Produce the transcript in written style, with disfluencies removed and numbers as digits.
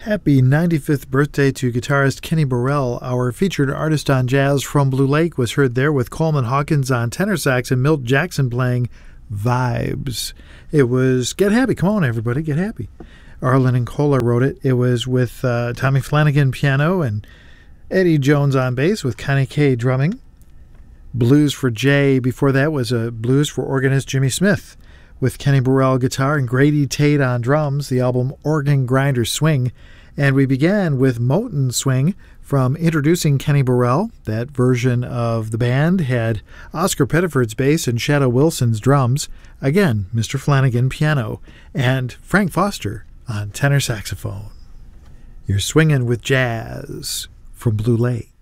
Happy 95th birthday to guitarist Kenny Burrell. Our featured artist on jazz from Blue Lake was heard there with Coleman Hawkins on tenor sax and Milt Jackson playing Vibes. It was Get Happy. Come on, everybody, get happy. Arlen and Kohler wrote it. It was with Tommy Flanagan piano and Eddie Jones on bass with Connie Kay drumming. Blues for Jay. Before that was a blues for organist Jimmy Smith with Kenny Burrell guitar and Grady Tate on drums, the album Organ Grinder Swing. And we began with Moten Swing from Introducing Kenny Burrell. That version of the band had Oscar Pettiford's bass and Shadow Wilson's drums. Again, Mr. Flanagan piano and Frank Foster on tenor saxophone. You're swinging with jazz from Blue Lake.